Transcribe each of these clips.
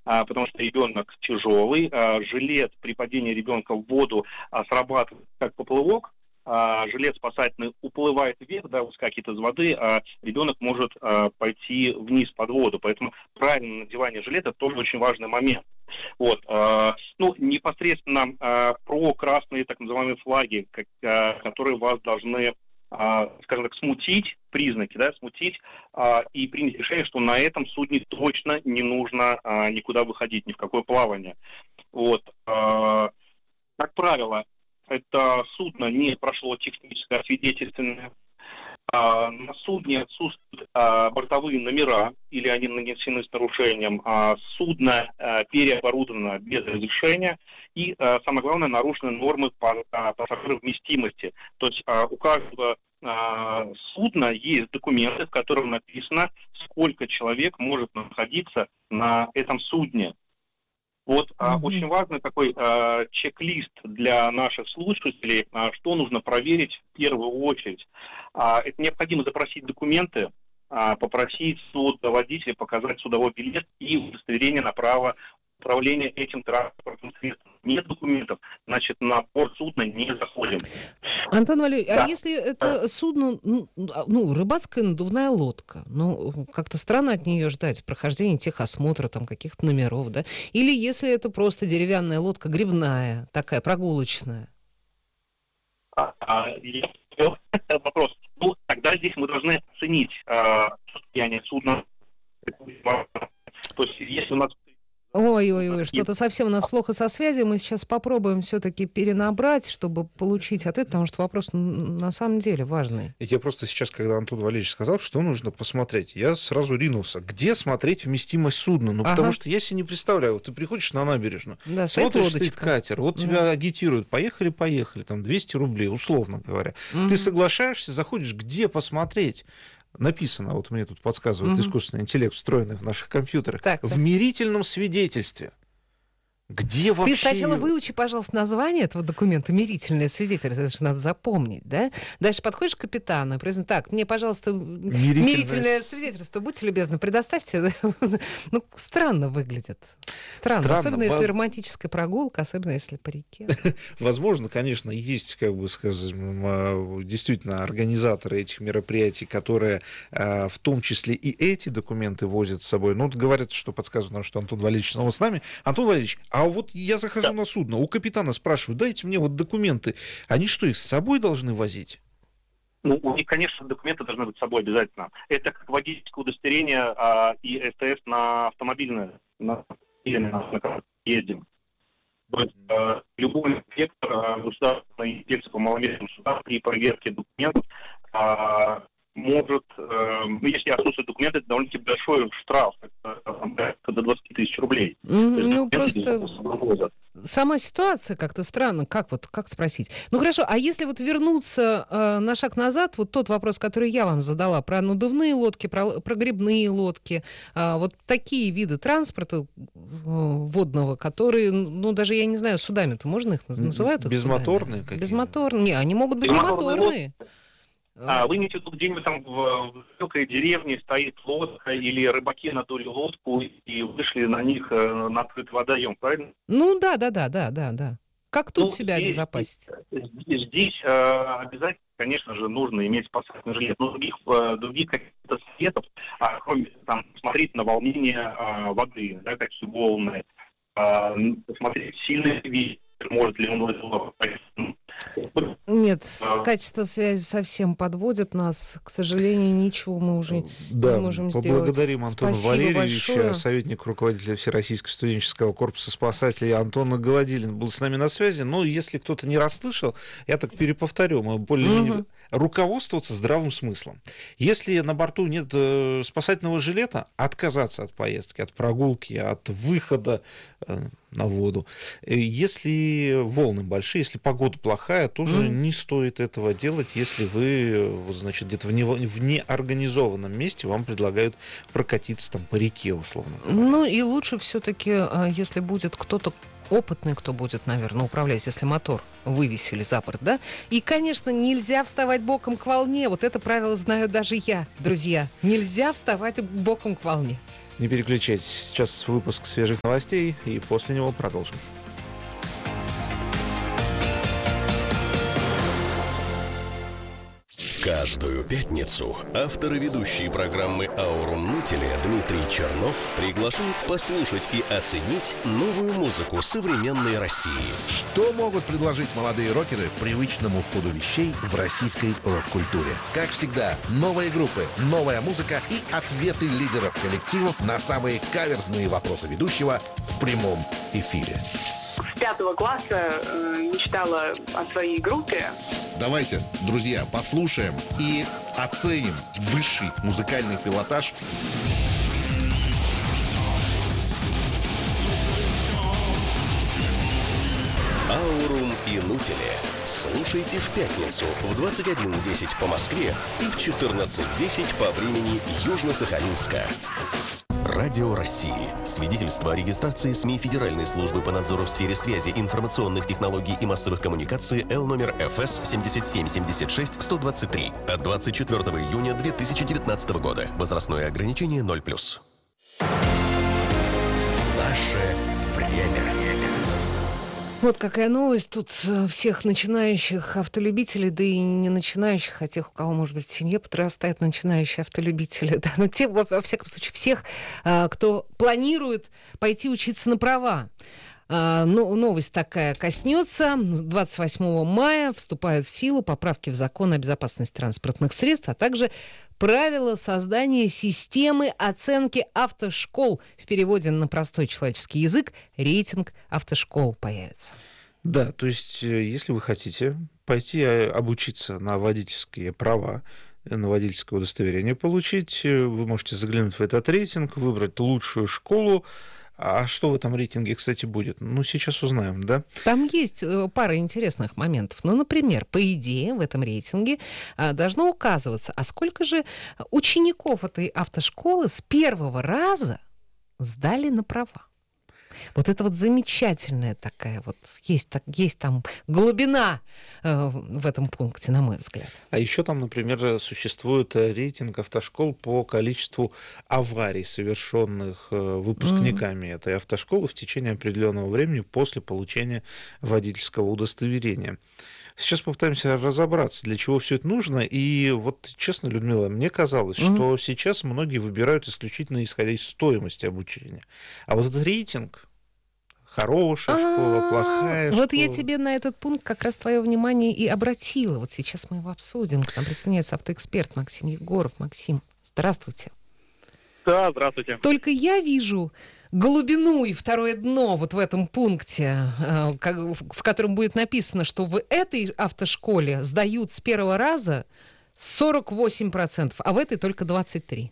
потому что ребенок тяжелый, жилет при падении ребенка в воду срабатывает как поплывок, жилет спасательный уплывает вверх, да, выскакивает из воды, а ребенок может пойти вниз под воду. Поэтому правильное надевание жилета тоже очень важный момент. Вот, непосредственно про красные так называемые флаги, которые вас должны, скажем так, смутить, признаки, да, смутить и принять решение, что на этом судне точно не нужно никуда выходить, ни в какое плавание. Вот, как правило, это судно не прошло техническое освидетельствование. На судне отсутствуют бортовые номера, или они нанесены с нарушением. Судно переоборудовано без разрешения. И, самое главное, нарушены нормы пассажировместимости. То есть у каждого судна есть документы, в котором написано, сколько человек может находиться на этом судне. Вот очень важный такой чек-лист для наших слушателей, что нужно проверить в первую очередь. Это необходимо запросить документы, попросить водителя показать судовой билет и удостоверение на право управления этим транспортным средством. Нет документов, значит, на борт судна не заходим. Антон Валерьевич, а если это судно, рыбацкая надувная лодка, как-то странно от нее ждать прохождения техосмотра, там, каких-то номеров, да? Или если это просто деревянная лодка грибная, такая прогулочная? Вопрос. Тогда здесь мы должны оценить состояние судна. То есть, если у нас... Ой, что-то совсем у нас плохо со связью. Мы сейчас попробуем все-таки перенабрать, чтобы получить ответ, потому что вопрос на самом деле важный. Я просто сейчас, когда Антон Валерьевич сказал, что нужно посмотреть, я сразу ринулся. Где смотреть вместимость судна? Потому что я себе не представляю. Вот ты приходишь на набережную, смотришь, стоит катер, тебя агитируют, поехали, там 200 рублей, условно говоря. Ты соглашаешься, заходишь, где посмотреть? Написано, вот мне тут подсказывает искусственный интеллект, встроенный в наших компьютерах, в мирительном свидетельстве. Где вообще... Ты сначала выучи, пожалуйста, название этого документа, мирительное свидетельство, это же надо запомнить, да? Дальше подходишь к капитану и произносишь: так, мне, пожалуйста, мирительное свидетельство, будьте любезны, предоставьте. Странно выглядит. Странно, особенно если романтическая прогулка, особенно если по реке. Возможно, конечно, есть, действительно организаторы этих мероприятий, которые в том числе и эти документы возят с собой. Говорят, что подсказывают нам, что Антон Валерьевич снова с нами. Антон Валерьевич, а вот я захожу на судно, у капитана спрашиваю: дайте мне документы. Они что, их с собой должны возить? У них, конечно, документы должны быть с собой обязательно. Это как водительское удостоверение и СТС на автомобильное, на котором ездим. То есть любой инспектор государственной инспекции по маломерным судам при проверке документов может, если отсутствуют документы, это довольно-таки большой штраф, это до 20 тысяч рублей. Просто сама ситуация как-то странно, как спросить? Хорошо, а если вернуться на шаг назад, тот вопрос, который я вам задала, про надувные лодки, про грибные лодки, такие виды транспорта водного, которые, даже, я не знаю, судами-то можно их называют? Безмоторные какие-то? Безмоторные? Не, они могут быть и моторные. Вы имеете в виду, где-нибудь там в высокой деревне стоит лодка, или рыбаки надули лодку и вышли на них на открытый водоем, правильно? Да. Как тут себя обезопасить? Здесь обязательно, конечно же, нужно иметь спасательный жилет. Но других каких-то советов, кроме смотреть на волнение воды, да, какие волны, посмотреть сильный ветер, может ли он... Нет, качество связи совсем подводит нас. К сожалению, ничего мы уже не можем сделать. Поблагодарим Антона Валерьевича, советник руководителя Всероссийского студенческого корпуса спасателей. Антон Голодилин был с нами на связи. Но если кто-то не расслышал, я так переповторю, мы более-менее руководствоваться здравым смыслом. Если на борту нет спасательного жилета, отказаться от поездки, от прогулки, от выхода на воду. Если волны большие, если погода плохая, тоже не стоит этого делать, если вы, где-то в неорганизованном месте вам предлагают прокатиться по реке, условно. И лучше все-таки, если будет кто-то опытный, кто будет, наверное, управлять, если мотор вывесили за борт, да? И, конечно, нельзя вставать боком к волне. Это правило знаю даже я, друзья. Нельзя вставать боком к волне. Не переключайтесь. Сейчас выпуск свежих новостей, и после него продолжим. Каждую пятницу авторы ведущие программы «Аурум Нутели» Дмитрий Чернов приглашают послушать и оценить новую музыку современной России. Что могут предложить молодые рокеры привычному ходу вещей в российской рок-культуре? Как всегда, новые группы, новая музыка и ответы лидеров коллективов на самые каверзные вопросы ведущего в прямом эфире. С 5 класса мечтала о своей группе. Давайте, друзья, послушаем и оценим высший музыкальный пилотаж. «Аурум и Нутели». Слушайте в пятницу в 21:10 по Москве и в 14:10 по времени Южно-Сахалинска. Радио России. Свидетельство о регистрации СМИ Федеральной службы по надзору в сфере связи, информационных технологий и массовых коммуникаций Л номер ФС 7776-123 от 24 июня 2019 года. Возрастное ограничение 0+. Наше время. Вот какая новость тут всех начинающих автолюбителей, да и не начинающих, а тех, у кого, может быть, в семье подрастают начинающие автолюбители. Да, но те, во всяком случае, всех, кто планирует пойти учиться на права. Новость такая коснется. 28 мая вступают в силу поправки в закон о безопасности транспортных средств, а также правила создания системы оценки автошкол. В переводе на простой человеческий язык рейтинг автошкол появится. Да, то есть, если вы хотите пойти обучиться на водительские права, на водительское удостоверение получить, вы можете заглянуть в этот рейтинг, выбрать лучшую школу. А что в этом рейтинге, кстати, будет? Ну, сейчас узнаем, да? Там есть пара интересных моментов. Ну, например, по идее, в этом рейтинге должно указываться, а сколько же учеников этой автошколы с первого раза сдали на права. Вот это вот замечательная такая вот, есть там глубина в этом пункте, на мой взгляд. А еще там, например, существует рейтинг автошкол по количеству аварий, совершенных выпускниками этой автошколы в течение определенного времени после получения водительского удостоверения. Сейчас попытаемся разобраться, для чего все это нужно. И вот, честно, Людмила, мне казалось, что сейчас многие выбирают исключительно исходя из стоимости обучения. А вот этот рейтинг, хорошая школа, плохая школа. Вот я тебе на этот пункт как раз твое внимание и обратила. Вот сейчас мы его обсудим. К нам присоединяется автоэксперт Максим Егоров. Максим, здравствуйте. Да, здравствуйте. Только я вижу глубину и второе дно вот в этом пункте, в котором будет написано, что в этой автошколе сдают с первого раза 48%, а в этой только 23%.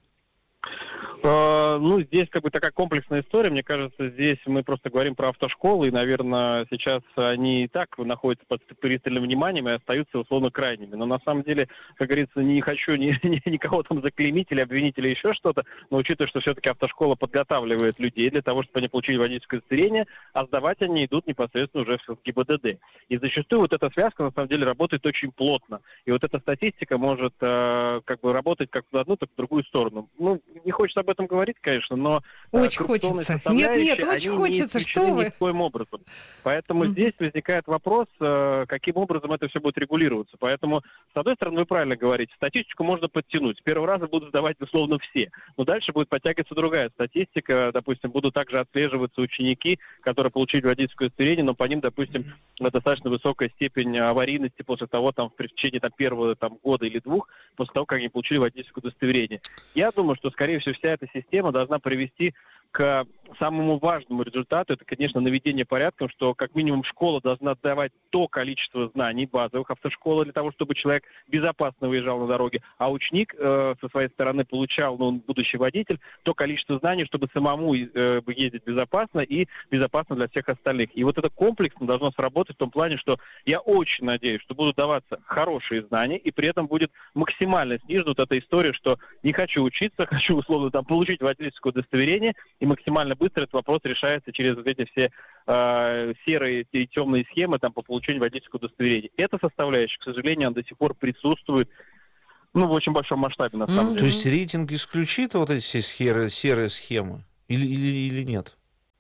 Ну, здесь как бы такая комплексная история. Мне кажется, здесь мы просто говорим про автошколы, и, наверное, сейчас они и так находятся под пристальным вниманием и остаются, условно, крайними. Но на самом деле, как говорится, не хочу никого там заклеймить или обвинить или еще что-то, но учитывая, что все-таки автошкола подготавливает людей для того, чтобы они получили водительское удостоверение, а сдавать они идут непосредственно уже в ГИБДД. И зачастую вот эта связка, на самом деле, работает очень плотно. И вот эта статистика может как бы работать как в одну, так и в другую сторону. Ну, не хочется об этом говорить, конечно, но... Очень хочется. Нет, очень хочется, что вы. Никоим образом. Поэтому здесь возникает вопрос, каким образом это все будет регулироваться. Поэтому, с одной стороны, вы правильно говорите, статистику можно подтянуть. С первого раза будут сдавать, условно, все. Но дальше будет подтягиваться другая статистика. Допустим, будут также отслеживаться ученики, которые получили водительское удостоверение, но по ним, допустим, достаточно высокая степень аварийности после того, там, в течение первого года или двух, после того, как они получили водительское удостоверение. Я думаю, что, скорее всего, вся эта система должна привести к самому важному результату, это, конечно, наведение порядка, что как минимум школа должна давать то количество знаний базовых автошколы для того, чтобы человек безопасно выезжал на дороге, а ученик со своей стороны получал, он будущий водитель, то количество знаний, чтобы самому ездить безопасно и безопасно для всех остальных. И вот это комплексно должно сработать в том плане, что я очень надеюсь, что будут даваться хорошие знания, и при этом будет максимально снижена вот эта история, что не хочу учиться, хочу условно получить водительское удостоверение, и максимально быстро этот вопрос решается через вот эти все серые и темные схемы по получению водительского удостоверения. Эта составляющая, к сожалению, она до сих пор присутствует в очень большом масштабе, на самом деле. То есть рейтинг исключит вот эти все серые схемы или нет?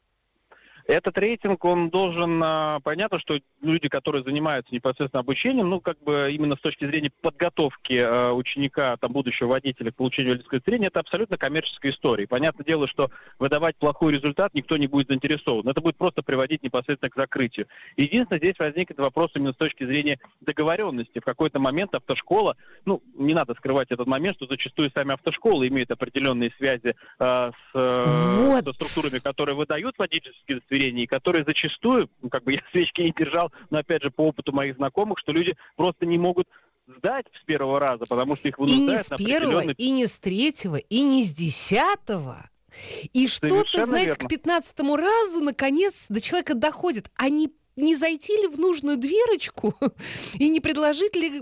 Этот рейтинг, он должен, понятно, что люди, которые занимаются непосредственно обучением, именно с точки зрения подготовки ученика, будущего водителя к получению водительского удостоверения, это абсолютно коммерческая история. Понятное дело, что выдавать плохой результат никто не будет заинтересован. Это будет просто приводить непосредственно к закрытию. Единственное, здесь возникнет вопрос именно с точки зрения договоренности. В какой-то момент автошкола, не надо скрывать этот момент, что зачастую сами автошколы имеют определенные связи со структурами, которые выдают водительские удостоверения, и которые зачастую, я свечки не держал, но опять же по опыту моих знакомых, что люди просто не могут сдать с первого раза, потому что их вынуждают на определенный... И не с третьего, и не с 10-го. И что-то, знаете, к 15-му разу, наконец, до человека доходит. Они не зайти ли в нужную дверочку и не предложить ли,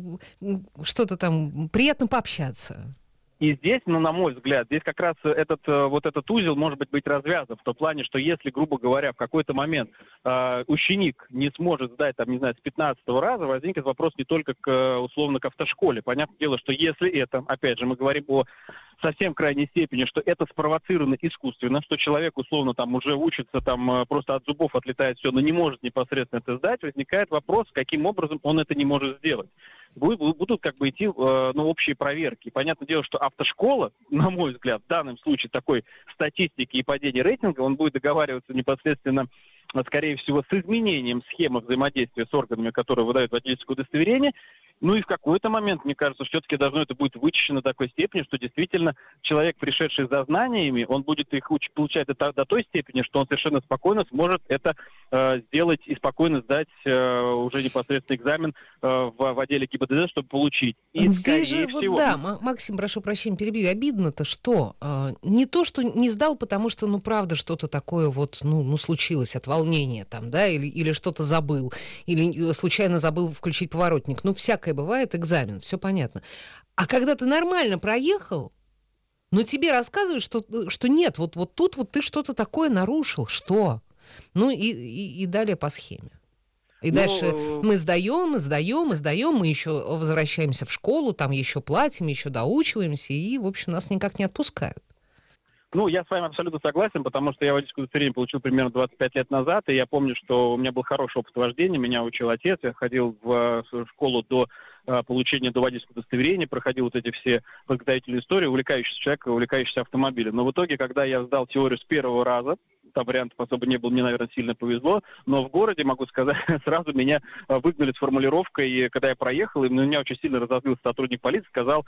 что-то там, приятно пообщаться? И здесь, на мой взгляд, здесь как раз этот узел может быть развязан в том плане, что если, грубо говоря, в какой-то момент ученик не сможет сдать, с 15-го раза, возникнет вопрос не только условно к автошколе. Понятное дело, что если это, опять же, мы говорим о совсем крайней степени, что это спровоцировано искусственно, что человек условно уже учится, просто от зубов отлетает все, но не может непосредственно это сдать, возникает вопрос, каким образом он это не может сделать. Будут идти общие проверки. Понятное дело, что автошкола, на мой взгляд, в данном случае такой статистики и падения рейтинга, он будет договариваться непосредственно, скорее всего, с изменением схемы взаимодействия с органами, которые выдают водительское удостоверение. И в какой-то момент, мне кажется, все-таки должно это будет вычищено до такой степени, что действительно человек, пришедший за знаниями, он будет их получать до той степени, что он совершенно спокойно сможет это сделать и спокойно сдать уже непосредственно экзамен в отделе ГИБДД, чтобы получить. И здесь же, Максим, прошу прощения, перебью. Обидно-то что? Не то, что не сдал, потому что, правда, что-то такое случилось от волнения или что-то забыл, или случайно забыл включить поворотник. Всякое бывает, экзамен, все понятно. А когда ты нормально проехал, но тебе рассказывают, что нет, вот тут ты что-то такое нарушил. Что? И далее по схеме. И дальше мы сдаем, мы еще возвращаемся в школу, там еще платим, еще доучиваемся, и, в общем, нас никак не отпускают. Я с вами абсолютно согласен, потому что я водительское удостоверение получил примерно 25 лет назад, и я помню, что у меня был хороший опыт вождения, меня учил отец, я ходил в школу до получения до водительского удостоверения, проходил эти все подготовительные истории, увлекающийся человек, увлекающийся автомобилем. Но в итоге, когда я сдал теорию с первого раза, там вариантов особо не было, мне, наверное, сильно повезло, но в городе, могу сказать, сразу меня выгнали с формулировкой, и когда я проехал, и меня очень сильно разозлился сотрудник полиции, сказал,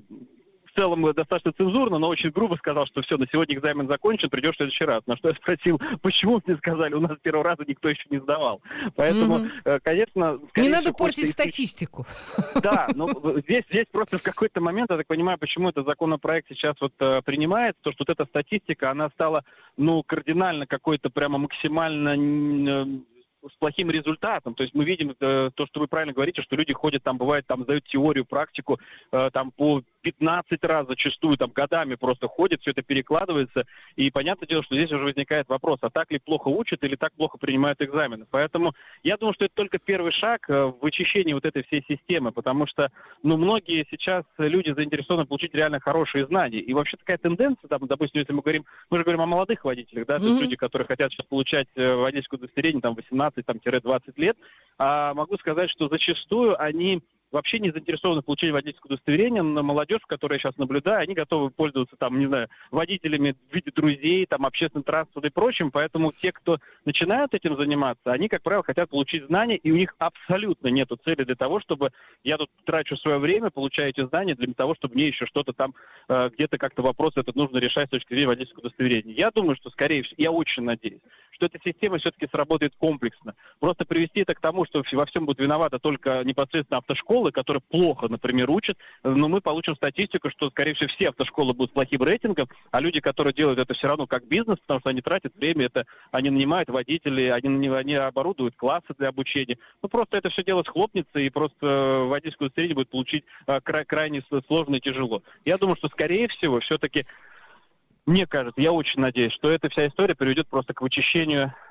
в целом достаточно цензурно, но очень грубо сказал, что все, на сегодня экзамен закончен, придешь в следующий раз. На что я спросил, почему мне сказали, у нас с первого раза никто еще не сдавал. Поэтому, конечно... Не надо портить статистику. Да, здесь просто в какой-то момент, я так понимаю, почему этот законопроект сейчас принимается, то, что эта статистика, она стала, кардинально какой-то прямо максимально... с плохим результатом. То есть мы видим то, что вы правильно говорите, что люди ходят, бывает, сдают теорию, практику, по 15 раз зачастую, годами просто ходят, все это перекладывается, и понятное дело, что здесь уже возникает вопрос, а так ли плохо учат или так плохо принимают экзамены. Поэтому я думаю, что это только первый шаг в вычищении этой всей системы, потому что, многие сейчас люди заинтересованы получить реально хорошие знания. И вообще такая тенденция, допустим, если мы же говорим о молодых водителях, то есть люди, которые хотят сейчас получать водительское удостоверение, 18-20 лет, могу сказать, что зачастую они вообще не заинтересованы в получении водительского удостоверения, но молодежь, которую я сейчас наблюдаю, они готовы пользоваться водителями в виде друзей, общественным транспортом и прочим, поэтому те, кто начинают этим заниматься, они, как правило, хотят получить знания, и у них абсолютно нету цели для того, чтобы я тут трачу свое время, получаю эти знания для того, чтобы мне еще что-то где-то как-то вопрос этот нужно решать с точки зрения водительского удостоверения. Я думаю, что, скорее всего, я очень надеюсь, что эта система все-таки сработает комплексно. Просто привести это к тому, что во всем будет виновата только непосредственно автошкола, которые плохо, например, учат, но мы получим статистику, что, скорее всего, все автошколы будут с плохим рейтингом, а люди, которые делают это все равно как бизнес, потому что они тратят время, они нанимают водителей, они оборудуют классы для обучения. Просто это все дело схлопнется, и просто водительское удостоверение будет получить крайне сложно и тяжело. Я думаю, что, скорее всего, все-таки, мне кажется, я очень надеюсь, что эта вся история приведет просто к вычищению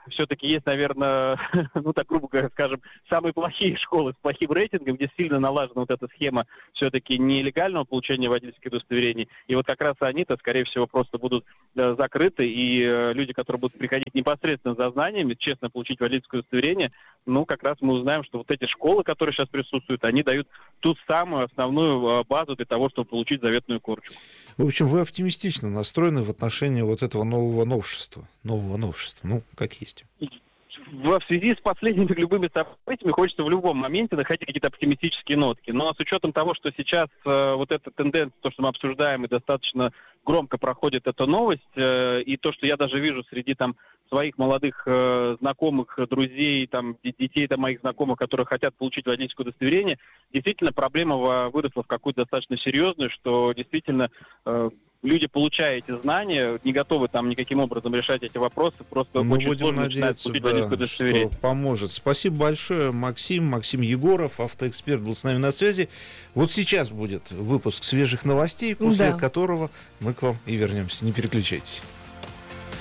все-таки есть, наверное, ну так грубо говоря, скажем, самые плохие школы с плохим рейтингом, где сильно налажена вот эта схема все-таки нелегального получения водительских удостоверений. И вот как раз они-то, скорее всего, просто будут закрыты, и люди, которые будут приходить непосредственно за знаниями, честно получить водительское удостоверение, ну, как раз мы узнаем, что вот эти школы, которые сейчас присутствуют, они дают ту самую основную базу для того, чтобы получить заветную корочку. В общем, вы оптимистично настроены в отношении вот этого нового новшества. Ну, как есть. В связи с последними любыми событиями хочется в любом моменте находить какие-то оптимистические нотки. Но с учетом того, что сейчас вот эта тенденция, то, что мы обсуждаем, и достаточно громко проходит эта новость, и то, что я даже вижу среди там своих молодых знакомых, друзей, там, детей там, моих знакомых, которые хотят получить водительское удостоверение, действительно проблема выросла в какую-то достаточно серьезную, что действительно люди, получая эти знания, не готовы там никаким образом решать эти вопросы, просто очень сложно начинают получить водительское удостоверение. Что поможет. Спасибо большое, Максим Егоров, автоэксперт, был с нами на связи. Вот сейчас будет выпуск свежих новостей, после которого мы к вам и вернемся. Не переключайтесь.